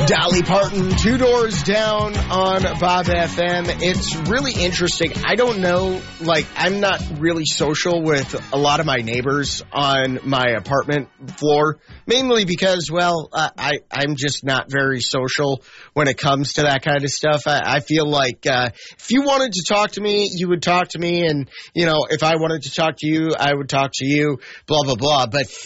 Dolly Parton, Two Doors Down on Bob FM. It's really interesting. I don't know, I'm not really social with a lot of my neighbors on my apartment floor, mainly because, I'm just not very social when it comes to that kind of stuff. I feel like if you wanted to talk to me, you would talk to me, and, if I wanted to talk to you, I would talk to you, blah, blah, blah. But